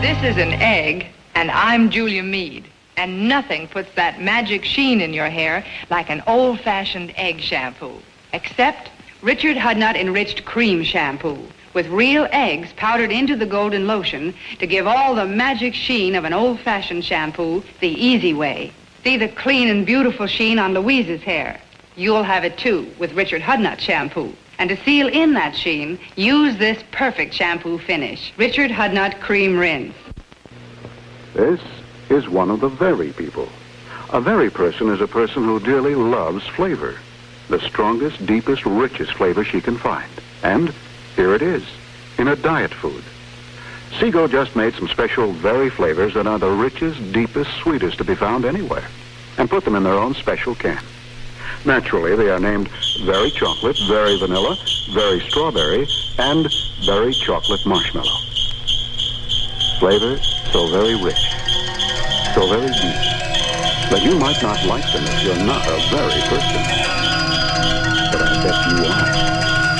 This is an egg, and I'm Julia Mead. And nothing puts that magic sheen in your hair like an old-fashioned egg shampoo. Except Richard Hudnut Enriched Cream Shampoo with real eggs powdered into the golden lotion to give all the magic sheen of an old-fashioned shampoo the easy way. See the clean and beautiful sheen on Louise's hair. You'll have it, too, with Richard Hudnut Shampoo. And to seal in that sheen, use this perfect shampoo finish, Richard Hudnut Cream Rinse. This is one of the very people. A very person is a person who dearly loves flavor. The strongest, deepest, richest flavor she can find. And here it is, in a diet food. Seago just made some special very flavors that are the richest, deepest, sweetest to be found anywhere. And put them in their own special can. Naturally, they are named Very Chocolate, Very Vanilla, Very Strawberry, and Very Chocolate Marshmallow. Flavor so very rich, so very deep, that you might not like them if you're not a very person.